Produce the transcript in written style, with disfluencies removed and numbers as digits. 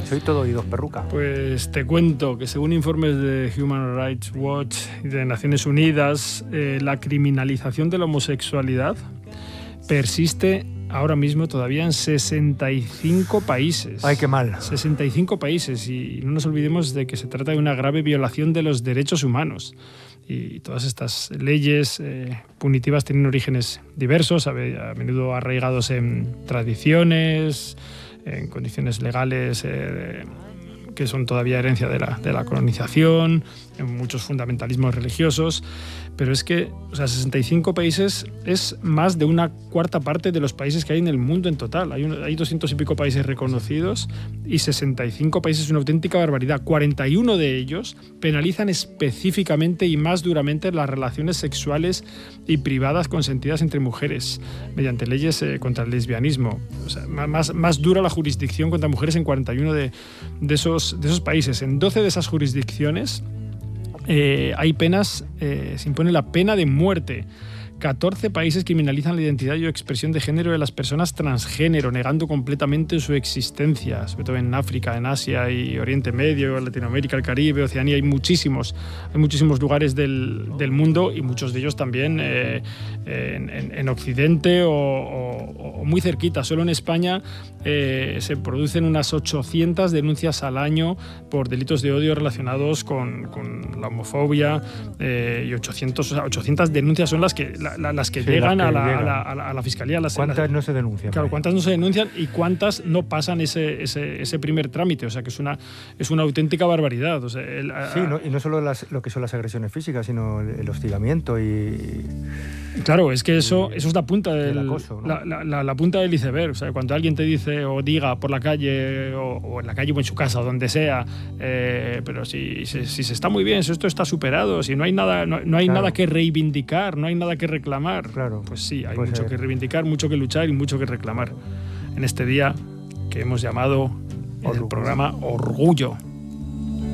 Soy todo oídos, Perruca. Pues te cuento que según informes de Human Rights Watch y de Naciones Unidas, la criminalización de la homosexualidad persiste ahora mismo todavía en 65 países. ¡Ay, qué mal! 65 países, y no nos olvidemos de que se trata de una grave violación de los derechos humanos. Y todas estas leyes punitivas tienen orígenes diversos, a menudo arraigados en tradiciones, en condiciones legales que son todavía herencia de la colonización, en muchos fundamentalismos religiosos. Pero es que 65 países es más de una cuarta parte de los países que hay en el mundo en total. Hay 200 y pico países reconocidos y 65 países es una auténtica barbaridad. 41 de ellos penalizan específicamente y más duramente las relaciones sexuales y privadas consentidas entre mujeres mediante leyes contra el lesbianismo. O sea, más dura la jurisdicción contra mujeres en 41 de esos países. En 12 de esas jurisdicciones hay penas, se impone la pena de muerte. 14 países criminalizan la identidad y expresión de género de las personas transgénero, negando completamente su existencia, sobre todo en África, en Asia y Oriente Medio, Latinoamérica, el Caribe, Oceanía. Hay muchísimos lugares del mundo, y muchos de ellos también en Occidente o muy cerquita. Solo en España se producen unas 800 denuncias al año por delitos de odio relacionados con la homofobia, y 800 denuncias son las que llegan a la fiscalía. ¿Cuántas no se denuncian? Claro, ¿cuántas no se denuncian y cuántas no pasan ese primer trámite? O sea, que es una auténtica barbaridad. O sea, y no solo lo que son las agresiones físicas, sino el hostigamiento y... Claro, es que eso es la punta del acoso, ¿no? la punta del iceberg. O sea, cuando alguien te dice o diga por la calle o en la calle o en su casa o donde sea, pero si se está muy bien, si esto está superado, si no hay nada, no hay nada que reivindicar, no hay nada que reclamar, claro, pues sí, hay mucho que reivindicar, mucho que luchar y mucho que reclamar en este día que hemos llamado el programa Orgullo.